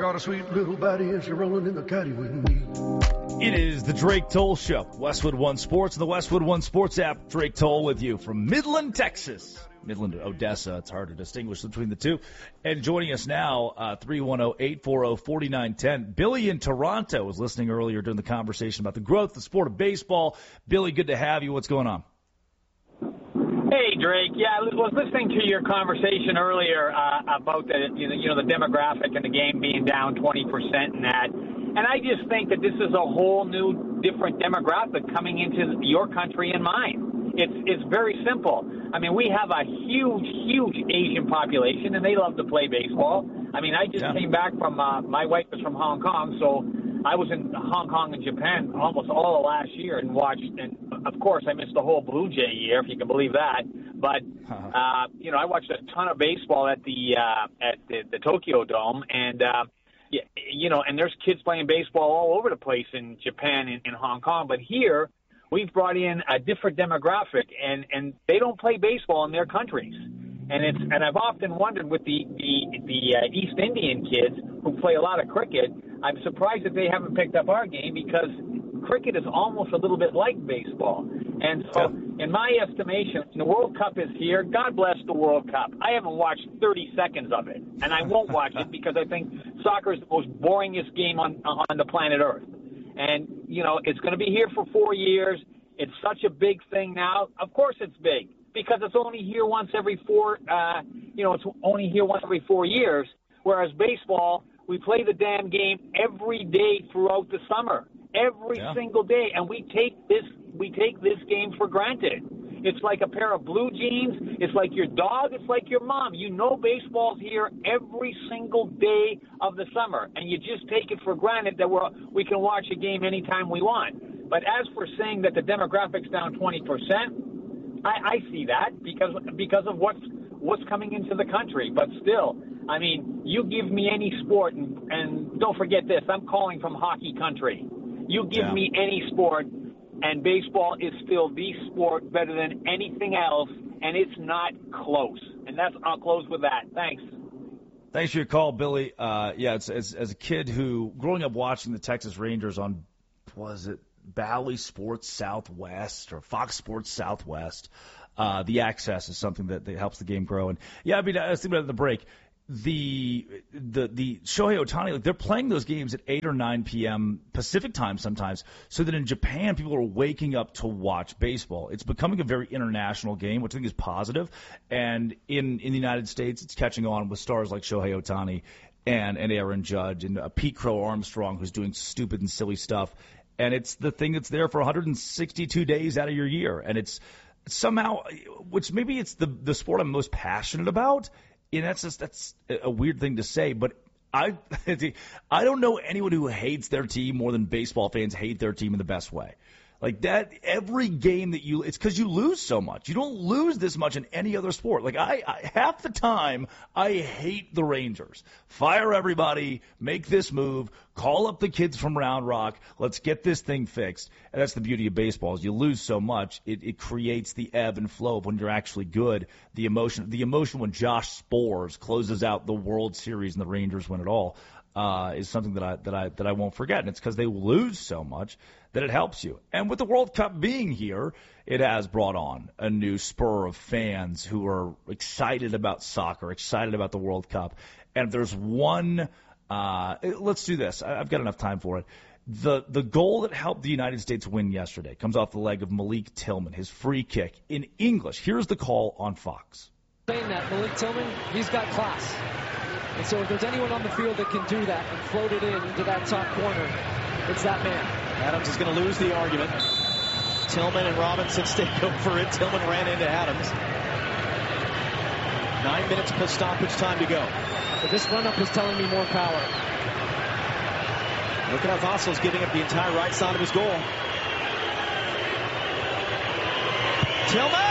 got a sweet little baddie and she's rolling in the caddy with me. It is the Drake Toll Show, Westwood One Sports, and the Westwood One Sports app. Drake Toll with you from Midland, Texas. Midland to Odessa, it's hard to distinguish between the two. And joining us now, 310-840-4910. Billy in Toronto was listening earlier during the conversation about the growth of the sport of baseball. Billy, good to have you. What's going on? Hey, Drake. Yeah, I was listening to your conversation earlier about the demographic and the game being down 20% and that. And I just think that this is a whole new, different demographic coming into your country and mine. It's very simple. I mean, we have a huge Asian population, and they love to play baseball. I mean, I just came back from my wife is from Hong Kong, so I was in Hong Kong and Japan almost all of last year and watched. And of course, I missed the whole Blue Jay year, if you can believe that. But I watched a ton of baseball at the Tokyo Dome, and and there's kids playing baseball all over the place in Japan and in Hong Kong. But here, we've brought in a different demographic, and they don't play baseball in their countries. And I've often wondered with the East Indian kids who play a lot of cricket, I'm surprised that they haven't picked up our game, because cricket is almost a little bit like baseball. And so, in my estimation, the World Cup is here. God bless the World Cup. I haven't watched 30 seconds of it, and I won't watch it because I think soccer is the most boringest game on the planet Earth. And, it's going to be here for 4 years. It's such a big thing now. Of course it's big, because it's only here once every 4 years, whereas baseball, we play the damn game every day throughout the summer, every single day, and we take this game for granted. It's like a pair of blue jeans. It's like your dog. It's like your mom. Baseball's here every single day of the summer, and you just take it for granted that we can watch a game anytime we want. But as for saying that the demographic's down 20%, I see that because of what's coming into the country. But still, I mean, you give me any sport, and don't forget this, I'm calling from hockey country. You give me any sport, and baseball is still the sport better than anything else, and it's not close. And I'll close with that. Thanks. Thanks for your call, Billy. It's as a kid who, growing up watching the Texas Rangers on, was it Bally Sports Southwest or Fox Sports Southwest, the access is something that helps the game grow. And I was thinking about the break. The Shohei Ohtani, they're playing those games at 8 or 9 p.m. Pacific time sometimes, so that in Japan people are waking up to watch baseball. It's becoming a very international game, which I think is positive. And in the United States, it's catching on with stars like Shohei Ohtani and Aaron Judge and Pete Crow Armstrong, who's doing stupid and silly stuff. And it's the thing that's there for 162 days out of your year. And it's somehow, which maybe it's the sport I'm most passionate about. And that's a weird thing to say, but I don't know anyone who hates their team more than baseball fans hate their team in the best way. Like that, every game that it's because you lose so much. You don't lose this much in any other sport. Like I half the time, I hate the Rangers. Fire everybody, make this move, call up the kids from Round Rock, let's get this thing fixed. And that's the beauty of baseball is you lose so much, it creates the ebb and flow of when you're actually good. The emotion when Josh Sborz closes out the World Series and the Rangers win it all. Is something that I won't forget, and it's because they lose so much that it helps you. And with the World Cup being here, it has brought on a new spur of fans who are excited about soccer, excited about the World Cup. And if there's one, let's do this. I've got enough time for it. The goal that helped the United States win yesterday comes off the leg of Malik Tillman, his free kick in English. Here's the call on Fox. Saying that Malik Tillman, he's got class. And so if there's anyone on the field that can do that and float it into that top corner, it's that man. Adams is going to lose the argument. Tillman and Robinson stay over it. Tillman ran into Adams. 9 minutes plus stoppage time to go. But this run-up is telling me more power. Look at how Vassal's giving up the entire right side of his goal. Tillman!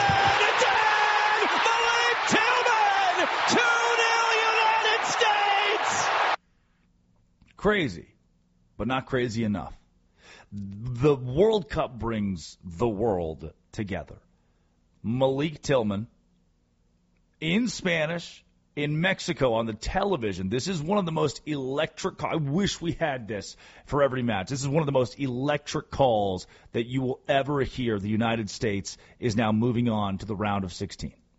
Crazy, but not crazy enough. The World Cup brings the world together. Malik Tillman, in Spanish, in Mexico on the television. This is one of the most electric. I wish we had this for every match. This is one of the most electric calls that you will ever hear. The United States is now moving on to the round of 16.